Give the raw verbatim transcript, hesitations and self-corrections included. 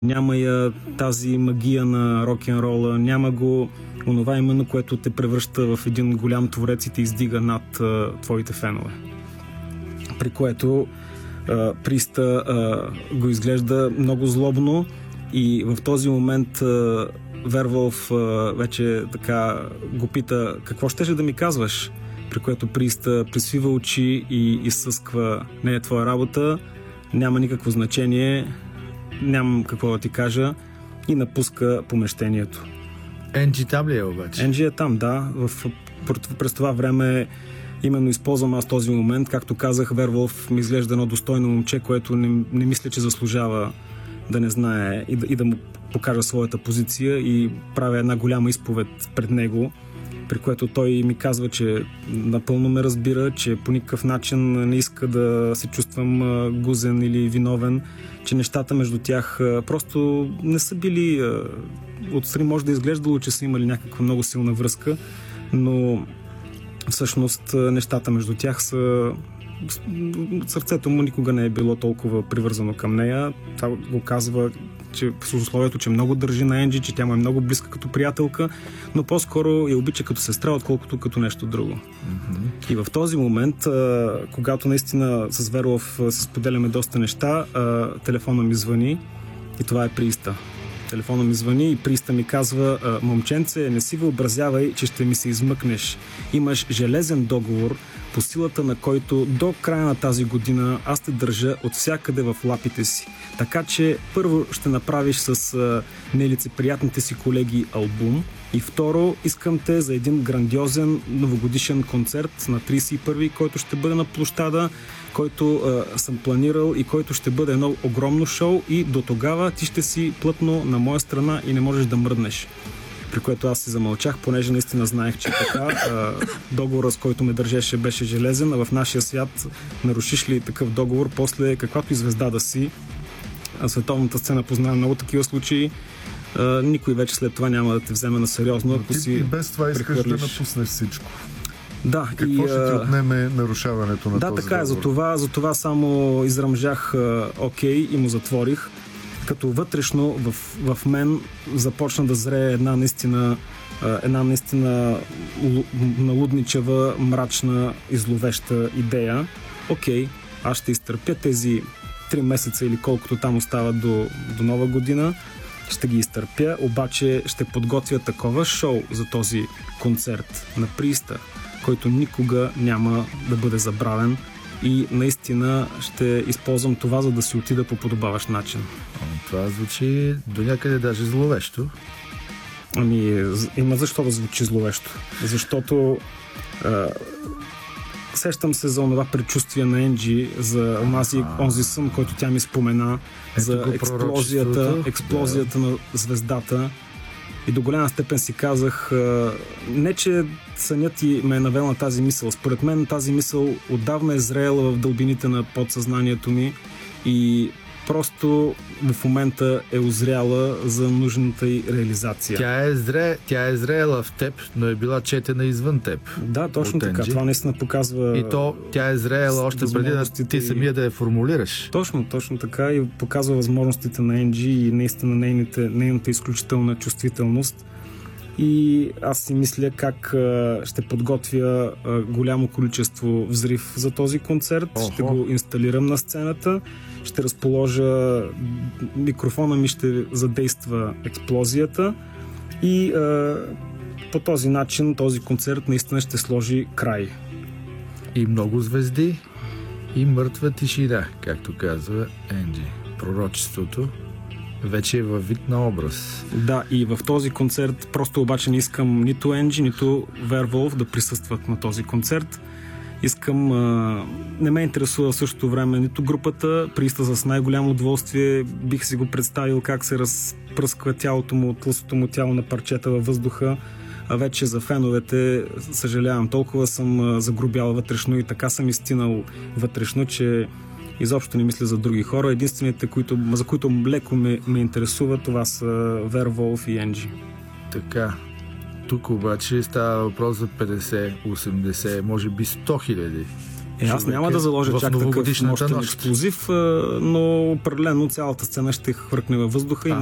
Няма я тази магия на рок-н-рола, няма го онова именно, което те превръща в един голям творец и те издига над а, твоите фенове. При което а, Приста а, го изглежда много злобно и в този момент а, Верволф а, вече така го пита: какво щеше да ми казваш? При което Приста присвива очи и изсъсква: не е твоя работа, няма никакво значение, нямам какво да ти кажа, и напуска помещението. Енджи там ли е обаче? Енджи е там, да. В, през това време именно използвам аз този момент. Както казах, Верволф ми изглежда едно достойно момче, което не, не мисля, че заслужава да не знае и да, и да му покажа своята позиция, и правя една голяма изповед пред него, при което той ми казва, че напълно ме разбира, че по никакъв начин не иска да се чувствам гузен или виновен, че нещата между тях просто не са били... Отстрани може да изглеждало, че са имали някаква много силна връзка, но всъщност нещата между тях са... Сърцето му никога не е било толкова привързано към нея. Това го казва, че с условието, че много държи на Енджи, че тя му е много близка като приятелка, но по-скоро я обича като сестра, отколкото като нещо друго. Mm-hmm. И в този момент, когато наистина с Верволф се споделяме доста неща, телефона ми звъни и това е Приста. Телефона ми звъни и Приста ми казва: момченце, не си въобразявай, че ще ми се измъкнеш. Имаш железен договор, по силата на който до края на тази година аз те държа от всякъде в лапите си. Така че първо ще направиш с а, нелицеприятните си колеги албум, и второ, искам те за един грандиозен новогодишен концерт на тридесет и първи, който ще бъде на площада, който а, съм планирал и който ще бъде едно огромно шоу, и до тогава ти ще си плътно на моя страна и не можеш да мръднеш. При което аз си замълчах, понеже наистина знаех, че така договорът, с който ме държеше, беше железен, а в нашия свят нарушиш ли такъв договор, после каквато и звезда да си, световната сцена познава много такива случаи, а, никой вече след това няма да те вземе на сериозно, ако си и без това искаш прехвърлиш... да напуснеш всичко. Да, какво и, ще ти отнеме нарушаването на да, този така е, за това, за това само изръмжах окей и му затворих, като вътрешно в, в мен започна да зрее една наистина една наистина налудничева, мрачна и зловеща идея. Окей, аз ще изтърпя тези три месеца или колкото там остават до, до нова година, ще ги изтърпя, обаче ще подготвя такова шоу за този концерт на Приста, който никога няма да бъде забравен, и наистина ще използвам това, за да си отида по подобаващ начин. Това звучи до някъде даже зловещо. Ами, има защо да звучи зловещо. Защото а, сещам се за онова предчувствие на Енджи, за онази, онзи сън, който тя ми спомена, ето за експлозията, експлозията да. на звездата. И до голяма степен си казах, не че сънят ти ме е навел на тази мисъл. Според мен тази мисъл отдавна е зреяла в дълбините на подсъзнанието ми и просто в момента е озряла за нужната й реализация. Тя е, зре, тя е зреяла в теб, но е била четена извън теб. Да, точно така. Това наистина показва... И то тя е зреяла още преди да ти самия да я формулираш. Точно, точно така, и показва възможностите на Енджи и наистина нейните, нейната изключителна чувствителност. И аз си мисля как а, ще подготвя а, голямо количество взрив за този концерт. Охо. Ще го инсталирам на сцената, ще разположа, микрофона ми ще задейства експлозията и а, по този начин този концерт наистина ще сложи край. И много звезди, и мъртва тишина, както казва Енджи. Пророчеството вече е във вид на образ. Да, и в този концерт просто обаче не искам нито Енджи, нито Верволф да присъстват на този концерт. Искам... А, не ме интересува в същото време нито групата. Приста с най-голямо удоволствие бих си го представил как се разпръсква тялото му, тлъстото му тяло на парчета във въздуха. А вече за феновете, съжалявам, толкова съм загрубял вътрешно и така съм изтинал вътрешно, че изобщо не мисля за други хора. Единствените, които, за които леко ме, ме интересува, това са Верволф и Енджи. Така. Тук обаче става въпрос за петдесет, осемдесет, може би сто хиляди. Е, аз няма човек да е заложа в чак такъв новогодишната мощен нощ. експлозив, а, но определено цялата сцена ще хвъркне във въздуха и